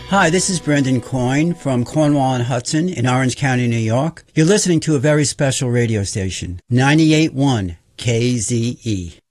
Hi, this is Brendan Coyne from Cornwall and Hudson in Orange County, New York. You're listening to a very special radio station, 98.1 KZE.